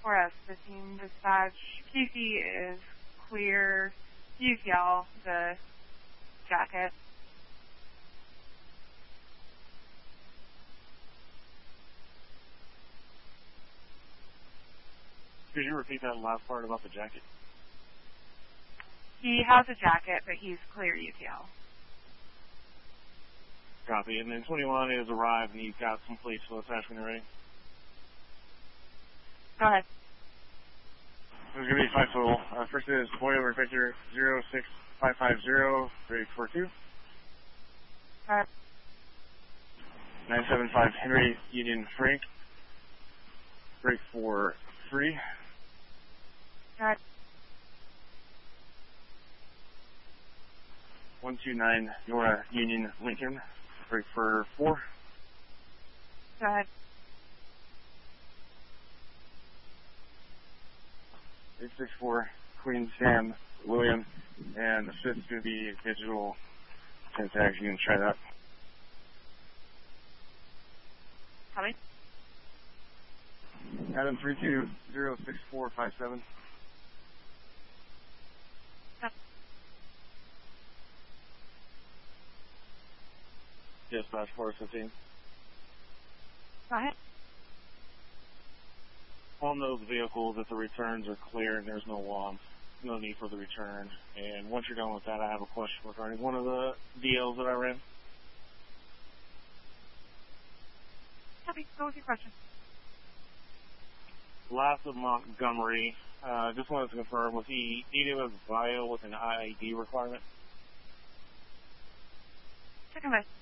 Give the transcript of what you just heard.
4S 15 dispatch. Casey is clear. UCL, the jacket. Could you repeat that last part about the jacket? He has a jacket, but he's clear UCL. Copy. And then 21 is arrived, and he's got some police, so let's ask when you're ready. Go ahead. There's going to be 5 total. First is Boiler Victor 06550, break 42. 975 Henry Union Frank, break 43. 129 Nora Union Lincoln, break for 4. Go ahead. 864 Queen Sam William, and the fifth is going to be digital 10 tags. You can try that. Coming. Adam 3206457. Dispatch 415. Go ahead. On those vehicles, if the returns are clear and there's no need for the return. And once you're done with that, I have a question regarding one of the DLs that I ran. Copy. Go with your question. Last of Montgomery, just wanted to confirm, was he needed a vial with an IID requirement? Second base.